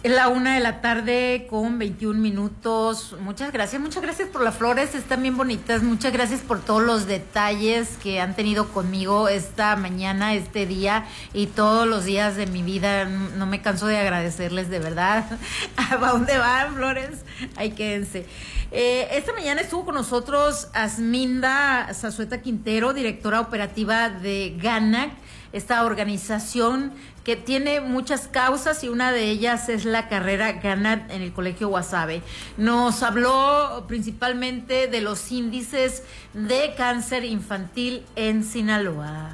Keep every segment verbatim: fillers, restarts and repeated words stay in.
Es la una de la tarde con veintiún minutos. Muchas gracias, muchas gracias por las flores, están bien bonitas. Muchas gracias por todos los detalles que han tenido conmigo esta mañana, este día y todos los días de mi vida. No me canso de agradecerles, de verdad. ¿A dónde van, flores? Ahí quédense. Eh, esta mañana estuvo con nosotros Asminda Zazueta Quintero, directora operativa de GANAC, esta organización que tiene muchas causas y una de ellas es la carrera GANAC en el Colegio Guasave. Nos habló principalmente de los índices de cáncer infantil en Sinaloa.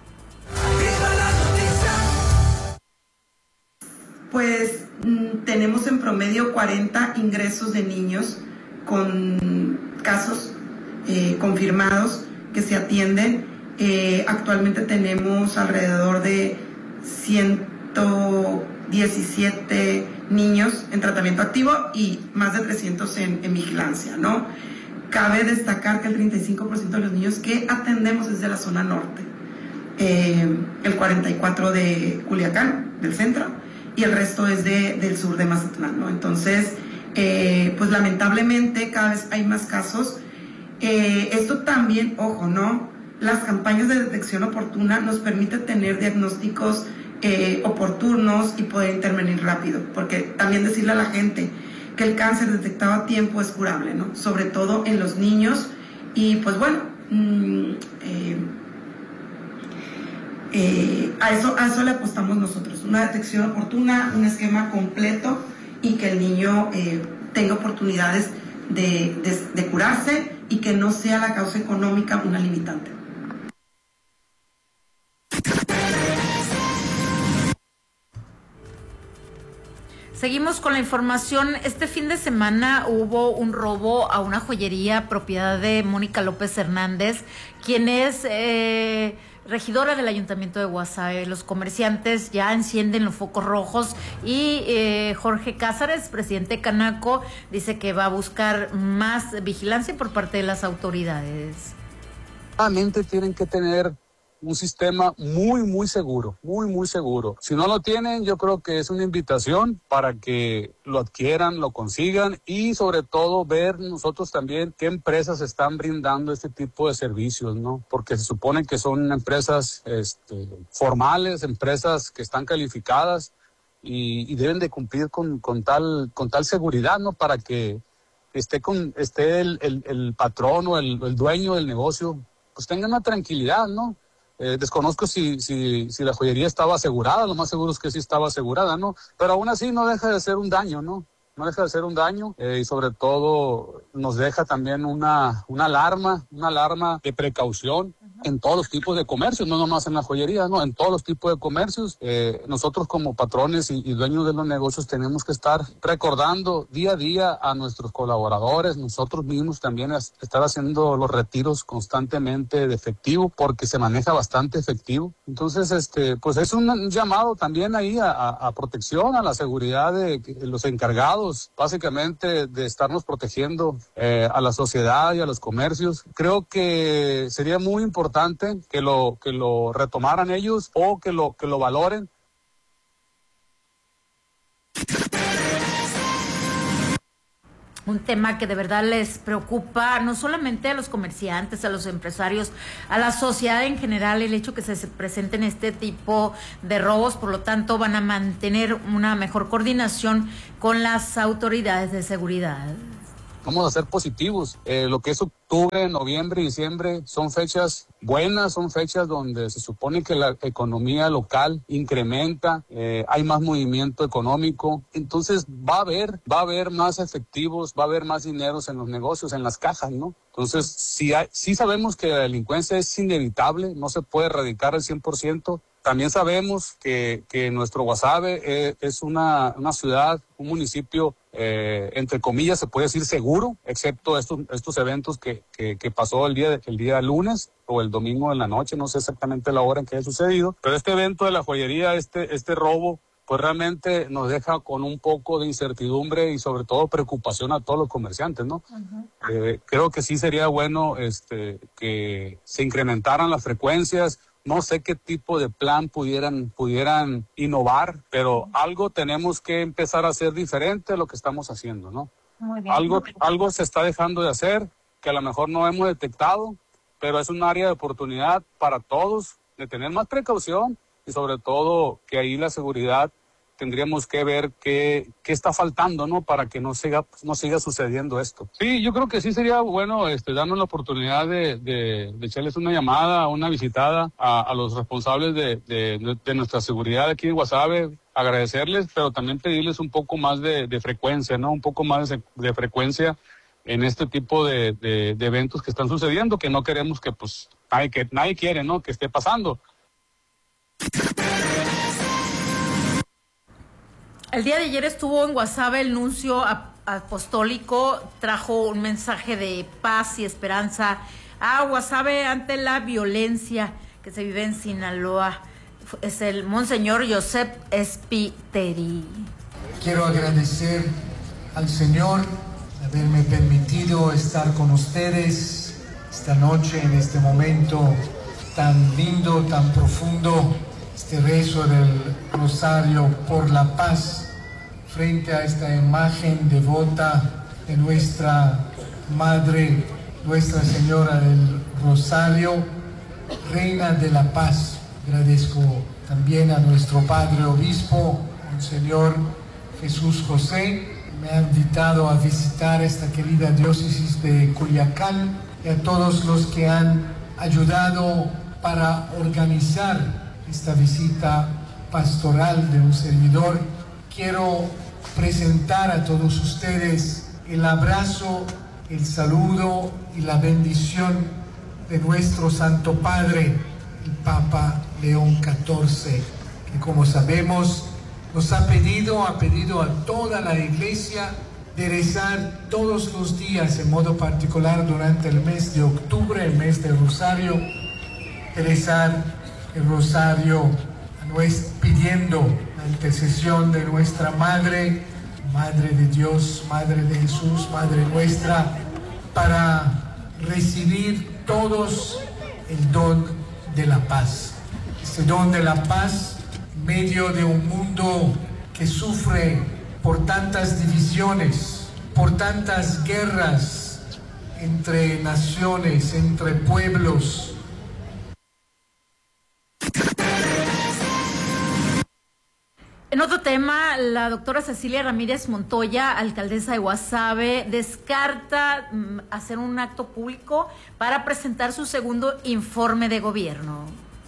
Pues mm, tenemos en promedio cuarenta ingresos de niños con casos eh, confirmados que se atienden. Eh, actualmente tenemos alrededor de ciento diecisiete niños en tratamiento activo y más de trescientos en, en vigilancia, ¿no? Cabe destacar que el treinta y cinco por ciento de los niños que atendemos es de la zona norte, eh, el cuarenta y cuatro por ciento de Culiacán, del centro, y el resto es de, del sur de Mazatlán, ¿no? Entonces, eh, pues lamentablemente cada vez hay más casos. Eh, esto también, ojo, ¿no? Las campañas de detección oportuna nos permiten tener diagnósticos eh, oportunos y poder intervenir rápido, porque también decirle a la gente que el cáncer detectado a tiempo es curable, ¿no? Sobre todo en los niños. Y pues bueno, mmm, eh, eh, a, eso, a eso le apostamos nosotros, una detección oportuna, un esquema completo y que el niño eh, tenga oportunidades de, de, de curarse y que no sea la causa económica una limitante. Seguimos con la información. Este fin de semana hubo un robo a una joyería propiedad de Mónica López Hernández, quien es eh, regidora del Ayuntamiento de Guasave. Los comerciantes ya encienden los focos rojos y eh, Jorge Cázares, presidente de Canaco, dice que va a buscar más vigilancia por parte de las autoridades. Realmente tienen que tener un sistema muy, muy seguro, muy, muy seguro. Si no lo tienen, yo creo que es una invitación para que lo adquieran, lo consigan y sobre todo ver nosotros también qué empresas están brindando este tipo de servicios, ¿no? Porque se supone que son empresas este, formales, empresas que están calificadas y, y deben de cumplir con, con, tal, con tal seguridad, ¿no? Para que esté, con, esté el, el, el patrón o el, el dueño del negocio, pues tenga una tranquilidad, ¿no? Eh, desconozco si, si, si la joyería estaba asegurada, lo más seguro es que sí estaba asegurada, ¿no? Pero aún así no deja de ser un daño, ¿no? No deja de ser un daño eh, y sobre todo nos deja también una, una alarma, una alarma de precaución en todos los tipos de comercios, no nomás en la joyería, no, en todos los tipos de comercios. Eh, nosotros como patrones y, y dueños de los negocios tenemos que estar recordando día a día a nuestros colaboradores, nosotros mismos también es, estar haciendo los retiros constantemente de efectivo porque se maneja bastante efectivo. Entonces, este, pues es un llamado también ahí a, a, a protección, a la seguridad de, de los encargados, básicamente de estarnos protegiendo eh, a la sociedad y a los comercios. Creo que sería muy importante que lo que lo retomaran ellos o que lo que lo valoren. Un tema que de verdad les preocupa no solamente a los comerciantes, a los empresarios, a la sociedad en general, el hecho que se presenten este tipo de robos. Por lo tanto, van a mantener una mejor coordinación con las autoridades de seguridad. Vamos a ser positivos. Eh, lo que es octubre, noviembre, diciembre son fechas buenas, son fechas donde se supone que la economía local incrementa, eh, hay más movimiento económico, entonces va a haber, va a haber más efectivos, va a haber más dineros en los negocios, en las cajas, ¿no? Entonces, sí, hay, sí sabemos que la delincuencia es inevitable, no se puede erradicar al cien por ciento. También sabemos que, que nuestro Guasave eh, es una, una ciudad, un municipio, eh, entre comillas, se puede decir seguro, excepto estos, estos eventos que, que, que pasó el día, el día lunes o el domingo en la noche, no sé exactamente la hora en que haya sucedido, pero este evento de la joyería, este, este robo, pues realmente nos deja con un poco de incertidumbre y sobre todo preocupación a todos los comerciantes, ¿no? Uh-huh. Eh, creo que sí sería bueno este, que se incrementaran las frecuencias No sé qué tipo de plan pudieran, pudieran innovar, pero algo tenemos que empezar a hacer diferente a lo que estamos haciendo, ¿no? Muy bien. Algo, algo se está dejando de hacer, que a lo mejor no hemos detectado, pero es un área de oportunidad para todos, de tener más precaución y sobre todo que ahí la seguridad tendríamos que ver qué, qué está faltando, ¿no? Para que no siga, no siga sucediendo esto. Sí, yo creo que sí sería bueno este, darnos la oportunidad de, de, de echarles una llamada, una visitada a, a los responsables de, de, de nuestra seguridad aquí en Guasave, agradecerles, pero también pedirles un poco más de, de frecuencia, ¿no? Un poco más de, de frecuencia en este tipo de, de, de eventos que están sucediendo, que no queremos que, pues, nadie, que nadie quiere, ¿no? Que esté pasando. El día de ayer estuvo en Guasave el nuncio apostólico, trajo un mensaje de paz y esperanza a Guasave ante la violencia que se vive en Sinaloa. Es el Monseñor Joseph Espiteri. Quiero agradecer al Señor de haberme permitido estar con ustedes esta noche, en este momento tan lindo, tan profundo, este rezo del Rosario por la paz, frente a esta imagen devota de nuestra Madre, Nuestra Señora del Rosario, Reina de la Paz. Agradezco también a nuestro Padre Obispo, Monseñor Jesús José, me ha invitado a visitar esta querida diócesis de Culiacán, y a todos los que han ayudado para organizar esta visita pastoral de un servidor. Quiero presentar a todos ustedes el abrazo, el saludo y la bendición de nuestro Santo Padre, el Papa León catorce, que como sabemos nos ha pedido, ha pedido a toda la Iglesia de rezar todos los días, en modo particular durante el mes de octubre, el mes del Rosario, de rezar el Rosario pidiendo la intercesión de nuestra Madre, Madre de Dios, Madre de Jesús, Madre nuestra, para recibir todos el don de la paz. Este don de la paz en medio de un mundo que sufre por tantas divisiones, por tantas guerras entre naciones, entre pueblos. En otro tema, la doctora Cecilia Ramírez Montoya, alcaldesa de Guasave, descarta mm, hacer un acto público para presentar su segundo informe de gobierno.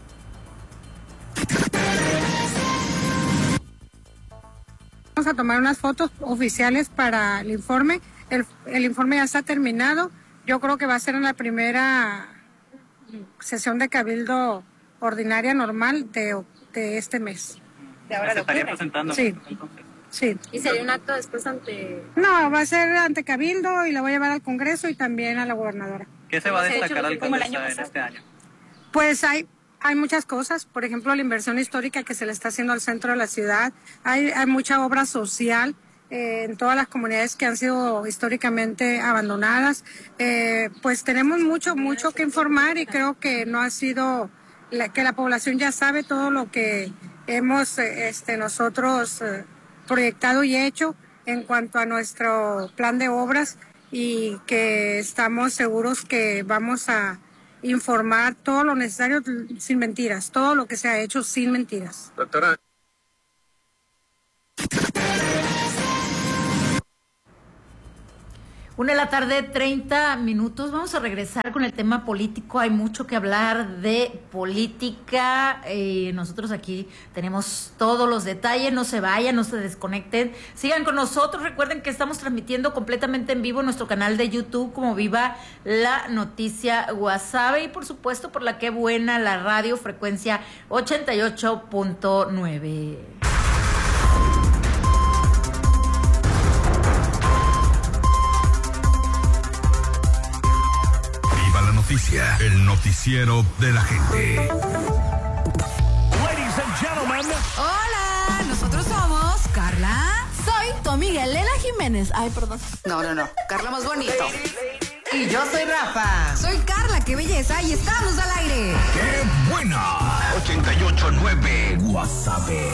Vamos a tomar unas fotos oficiales para el informe. El, el informe ya está terminado. Yo creo que va a ser en la primera sesión de cabildo ordinaria normal de, de este mes. ¿De ahora de octubre? Presentando? Sí. Sí. ¿Y sería un acto después ante...? No, va a ser ante cabildo y la voy a llevar al Congreso y también a la gobernadora. ¿Qué se va a destacar al Congreso en este año? Pues hay... Hay muchas cosas, por ejemplo, la inversión histórica que se le está haciendo al centro de la ciudad. Hay, hay mucha obra social eh, en todas las comunidades que han sido históricamente abandonadas. Eh, pues tenemos mucho, mucho que informar y creo que no ha sido, la, que la población ya sabe todo lo que hemos eh, este, nosotros eh, proyectado y hecho en cuanto a nuestro plan de obras, y que estamos seguros que vamos a informar todo lo necesario sin mentiras, todo lo que se ha hecho sin mentiras. Doctora. Una de la tarde, treinta minutos. Vamos a regresar con el tema político. Hay mucho que hablar de política. Eh, nosotros aquí tenemos todos los detalles. No se vayan, no se desconecten. Sigan con nosotros. Recuerden que estamos transmitiendo completamente en vivo en nuestro canal de YouTube como Viva la Noticia Guasave, y por supuesto por la que buena la radio, frecuencia ochenta y ocho punto nueve. Noticia, el noticiero de la gente. Ladies and gentlemen. Hola, nosotros somos Carla. Soy tu amiga Elena Jiménez. Ay, perdón. No, no, no. Carla más bonito. Ladies Y yo soy Rafa. Soy Carla, qué belleza, y estamos al aire. ¡Qué buena! ochenta y ocho punto nueve Guasave.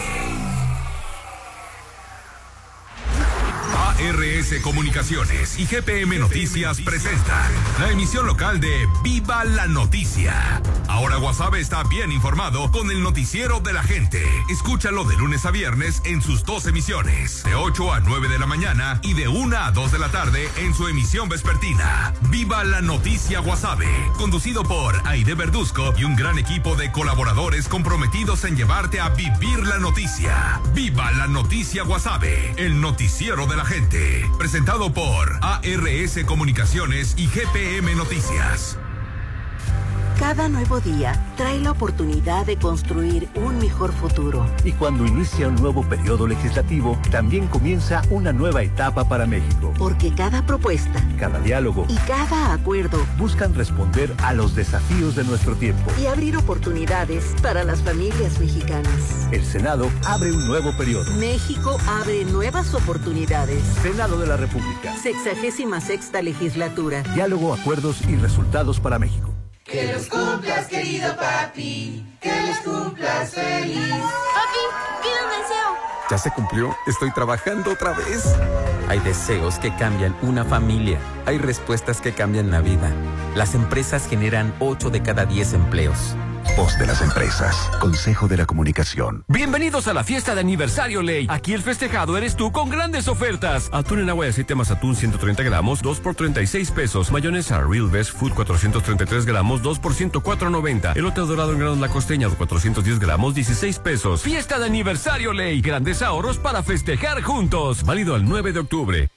A R S Comunicaciones y G P M Noticias presentan la emisión local de Viva la Noticia. Ahora Guasave está bien informado con el noticiero de la gente. Escúchalo de lunes a viernes en sus dos emisiones, de ocho a nueve de la mañana y de una a dos de la tarde en su emisión vespertina. Viva la Noticia Guasave, conducido por Aide Verduzco y un gran equipo de colaboradores comprometidos en llevarte a vivir la noticia. Viva la Noticia Guasave, el noticiero de la gente. Presentado por A R S Comunicaciones y G P M Noticias. Cada nuevo día trae la oportunidad de construir un mejor futuro. Y cuando inicia un nuevo periodo legislativo, también comienza una nueva etapa para México. Porque cada propuesta, cada diálogo y cada acuerdo buscan responder a los desafíos de nuestro tiempo y abrir oportunidades para las familias mexicanas. El Senado abre un nuevo periodo. México abre nuevas oportunidades. Senado de la República. Sexagésima sexta legislatura. Diálogo, acuerdos y resultados para México. Que los cumplas, querido papi, que los cumplas feliz. Papi, pido un deseo. ¿Ya se cumplió? Estoy trabajando otra vez. Hay deseos que cambian una familia. Hay respuestas que cambian la vida. Las empresas generan ocho de cada diez empleos. Voz de las empresas. Consejo de la Comunicación. Bienvenidos a la fiesta de aniversario Ley. Aquí el festejado eres tú con grandes ofertas. Atún en agua y aceite más atún ciento treinta gramos, dos por treinta y seis pesos. Mayonesa Real Best Food cuatrocientos treinta y tres gramos, dos por ciento cuatro noventa. Elote dorado en granos La Costeña cuatrocientos diez gramos, dieciséis pesos. Fiesta de aniversario Ley. Grandes ahorros para festejar juntos. Válido al nueve de octubre.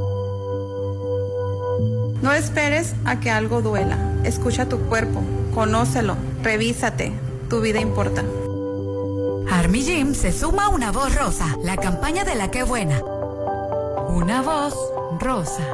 No esperes a que algo duela. Escucha tu cuerpo, conócelo, revísate. Tu vida importa. Army Gym se suma a Una Voz Rosa, la campaña de la que buena. Una voz rosa.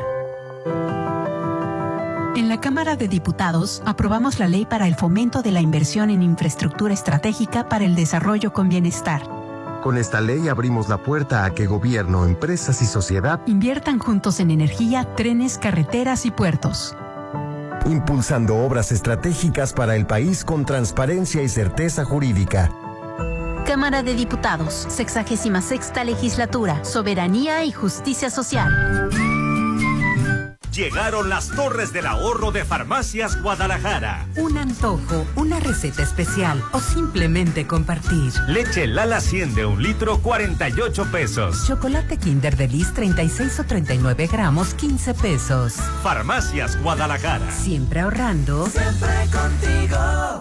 En la Cámara de Diputados aprobamos la ley para el fomento de la inversión en infraestructura estratégica para el desarrollo con bienestar. Con esta ley abrimos la puerta a que gobierno, empresas y sociedad inviertan juntos en energía, trenes, carreteras y puertos. Impulsando obras estratégicas para el país con transparencia y certeza jurídica. Cámara de Diputados, sexagésima sexta legislatura, soberanía y justicia social. Llegaron las torres del ahorro de Farmacias Guadalajara. Un antojo, una receta especial o simplemente compartir. Leche Lala cien de un litro, cuarenta y ocho pesos. Chocolate Kinder Delice treinta y seis o treinta y nueve gramos, quince pesos. Farmacias Guadalajara. Siempre ahorrando. Siempre contigo.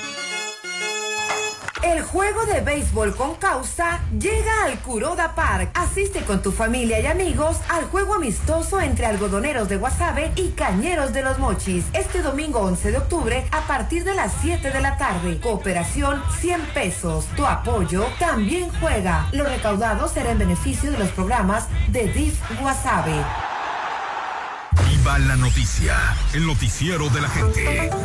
El juego de béisbol con causa llega al Kuroda Park. Asiste con tu familia y amigos al juego amistoso entre algodoneros de Guasave y cañeros de los Mochis. Este domingo once de octubre a partir de las siete de la tarde. Cooperación cien pesos. Tu apoyo también juega. Lo recaudado será en beneficio de los programas de D I F Guasave. Viva la Noticia, el noticiero de la gente.